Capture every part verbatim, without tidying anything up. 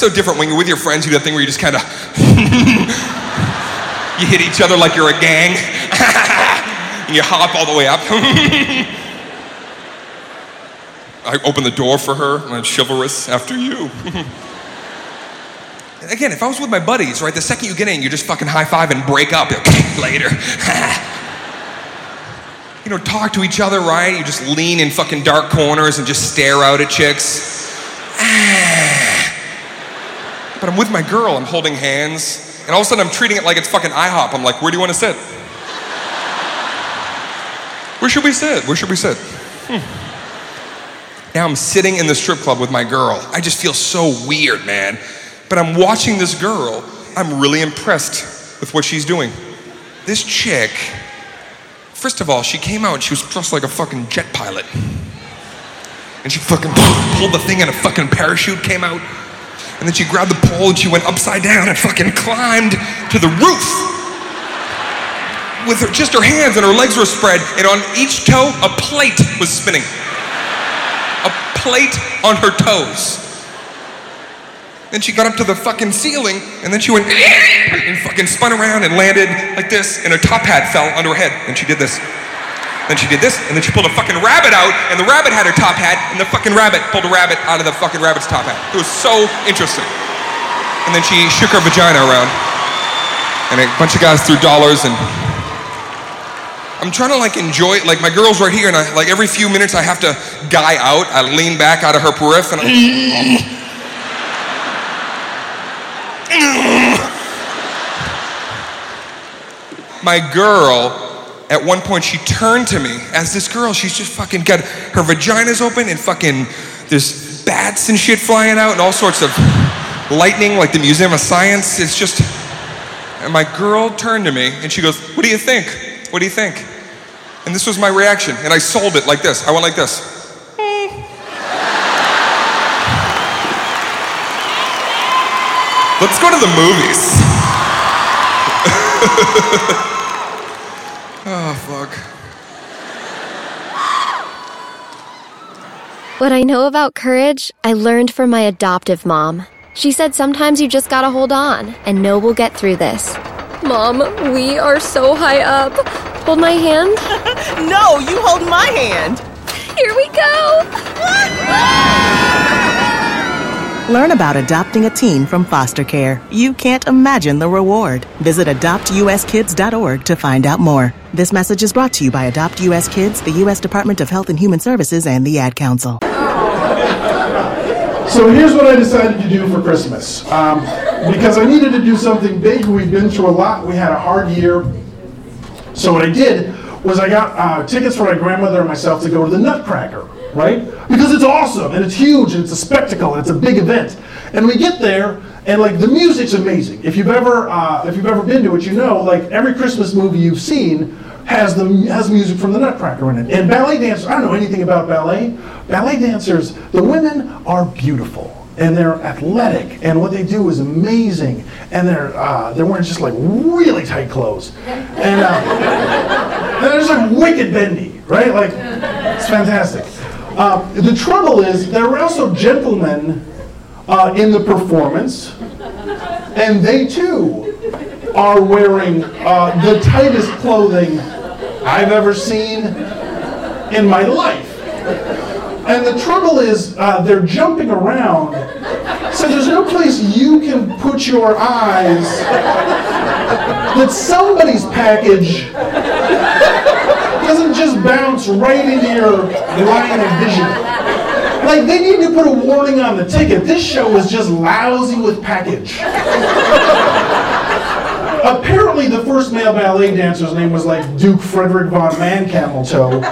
so different when you're with your friends. You do that thing where you just kind of you hit each other like you're a gang, and you hop all the way up. I open the door for her, and I'm chivalrous after you. Again, if I was with my buddies, right, the second you get in, you just fucking high five and break up. Later. You know, talk to each other, right? You just lean in fucking dark corners and just stare out at chicks. But I'm with my girl, I'm holding hands, and all of a sudden I'm treating it like it's fucking IHOP. I'm like, where do you want to sit? Where should we sit? Where should we sit? Hmm. Now I'm sitting in the strip club with my girl. I just feel so weird, man. But I'm watching this girl. I'm really impressed with what she's doing. This chick, first of all, she came out and she was dressed like a fucking jet pilot. And she fucking pulled the thing and a fucking parachute came out. And then she grabbed the pole and she went upside down and fucking climbed to the roof. With her, just her hands and her legs were spread, and on each toe, a plate was spinning. A plate on her toes. Then she got up to the fucking ceiling, and then she went and fucking spun around and landed like this, and her top hat fell onto her head, and she did this. Then she did this, and then she pulled a fucking rabbit out, and the rabbit had her top hat, and the fucking rabbit pulled a rabbit out of the fucking rabbit's top hat. It was so interesting. And then she shook her vagina around, and a bunch of guys threw dollars, and I'm trying to like enjoy it. Like my girl's right here, and I, like every few minutes I have to guy out. I lean back out of her periph, and I, my girl, at one point she turned to me as this girl, she's just fucking got her vagina's open and fucking there's bats and shit flying out and all sorts of lightning like the Museum of Science. It's just, and my girl turned to me and she goes, what do you think? What do you think? And this was my reaction, and I sold it like this. I went like this. Let's go to the movies. Oh, fuck. What I know about courage, I learned from my adoptive mom. She said sometimes you just gotta hold on and know we'll get through this. Mom, we are so high up. Hold my hand. No, you hold my hand. Here we go. Learn about adopting a teen from foster care. You can't imagine the reward. Visit adopt u s kids dot org to find out more. This message is brought to you by Adopt U S Kids, the U S Department of Health and Human Services, and the Ad Council. So here's what I decided to do for Christmas. Um, because I needed to do something big. We've been through a lot. We had a hard year. So what I did was I got uh, tickets for my grandmother and myself to go to the Nutcracker, right? Because it's awesome, and it's huge, and it's a spectacle, and it's a big event. And we get there, and like the music's amazing. If you've ever, uh, if you've ever been to it, you know, like every Christmas movie you've seen has the has music from the Nutcracker in it. And ballet dancers, I don't know anything about ballet. Ballet dancers, the women are beautiful. And they're athletic, and what they do is amazing. And they're uh, they're wearing just like really tight clothes, and, uh, and they're just like wicked bendy, right? Like it's fantastic. Uh, the trouble is there are also gentlemen uh, in the performance, and they too are wearing uh, the tightest clothing I've ever seen in my life. And the trouble is, uh, they're jumping around, so there's no place you can put your eyes that somebody's package doesn't just bounce right into your line of vision. Like, they need to put a warning on the ticket. This show is just lousy with package. Apparently, the first male ballet dancer's name was like Duke Frederick von Mancameltoe.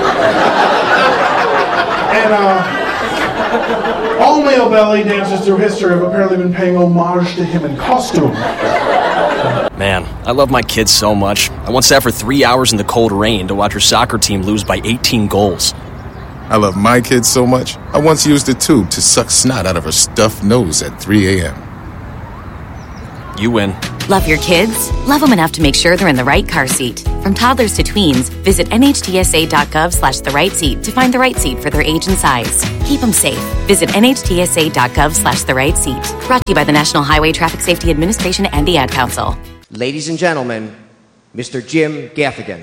And uh, all male ballet dancers through history have apparently been paying homage to him in costume. Man, I love my kids so much. I once sat for three hours in the cold rain to watch her soccer team lose by eighteen goals. I love my kids so much, I once used a tube to suck snot out of her stuffed nose at three a.m. You win. Love your kids? Love them enough to make sure they're in the right car seat. From toddlers to tweens, visit nhtsa.gov slash the right seat to find the right seat for their age and size. Keep them safe. Visit nhtsa.gov slash the right seat. Brought to you by the National Highway Traffic Safety Administration and the Ad Council. Ladies and gentlemen, Mister Jim Gaffigan.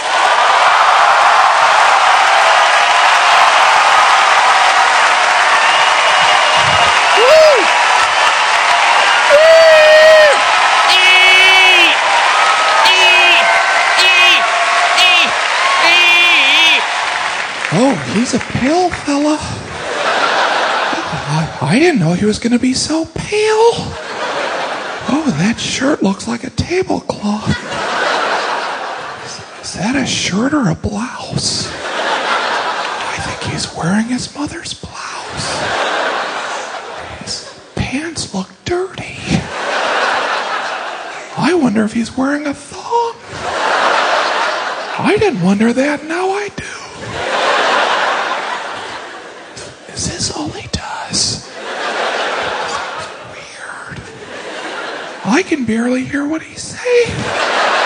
Oh, he's a pale fella. I, I didn't know he was going to be so pale. Oh, that shirt looks like a tablecloth. Is, is that a shirt or a blouse? I think he's wearing his mother's blouse. His pants look dirty. I wonder if he's wearing a thong. I didn't wonder that, now I do. Is this all he does? Weird. I can barely hear what he's saying.